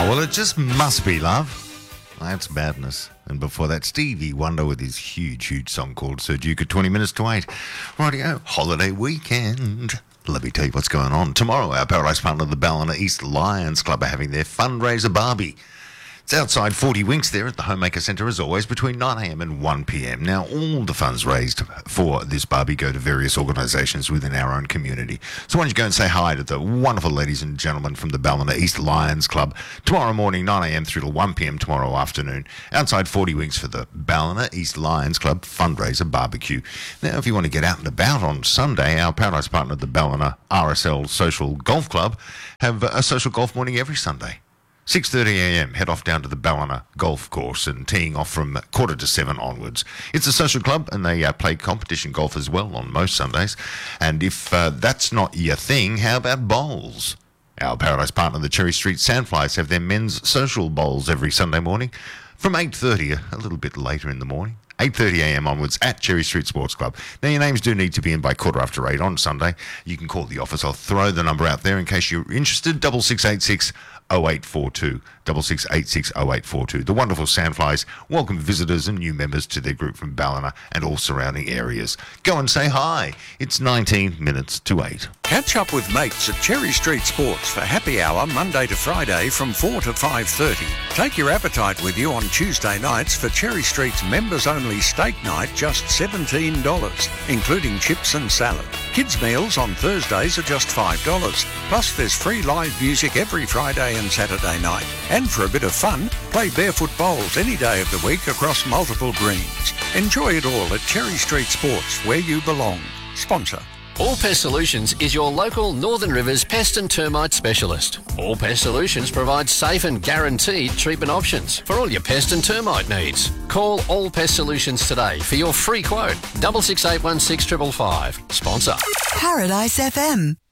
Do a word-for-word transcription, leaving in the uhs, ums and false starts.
Well, it just must be love. That's Madness. And before that, Stevie Wonder with his huge, huge song called Sir Duke at twenty minutes to eight. Rightio, holiday weekend. Let me tell you what's going on. Tomorrow, our Paradise partner, the Ballina East Lions Club, are having their fundraiser barbie. It's outside forty Winks there at the Homemaker Centre, as always, between nine a m and one p m. Now, all the funds raised for this barbie go to various organisations within our own community. So why don't you go and say hi to the wonderful ladies and gentlemen from the Ballina East Lions Club tomorrow morning, nine a m through to one p m tomorrow afternoon, outside forty Winks for the Ballina East Lions Club fundraiser barbecue. Now, if you want to get out and about on Sunday, our Paradise partner, the Ballina R S L Social Golf Club, have a social golf morning every Sunday. six thirty a m, head off down to the Ballina Golf Course and teeing off from quarter to seven onwards. It's a social club and they uh, play competition golf as well on most Sundays. And if uh, that's not your thing, how about bowls? Our Paradise partner, the Cherry Street Sandflies, have their men's social bowls every Sunday morning from eight thirty, a little bit later in the morning. eight thirty a m onwards at Cherry Street Sports Club. Now, your names do need to be in by quarter after eight on Sunday. You can call the office. I'll throw the number out there in case you're interested. Double six eight six oh eight four two. Double six eight six oh eight four two. The wonderful Sandflies welcome visitors and new members to their group from Ballina and all surrounding areas. Go and say hi. It's nineteen minutes to eight. Catch up with mates at Cherry Street Sports for happy hour Monday to Friday from four to five thirty. Take your appetite with you on Tuesday nights for Cherry Street's members-only steak night, just seventeen dollars, including chips and salad. Kids' meals on Thursdays are just five dollars. Plus, there's free live music every Friday and Saturday night. And for a bit of fun, play barefoot bowls any day of the week across multiple greens. Enjoy it all at Cherry Street Sports, where you belong. Sponsor. All Pest Solutions is your local Northern Rivers pest and termite specialist. All Pest Solutions provides safe and guaranteed treatment options for all your pest and termite needs. Call All Pest Solutions today for your free quote. Double six eight one six triple five. Sponsor. Paradise F M.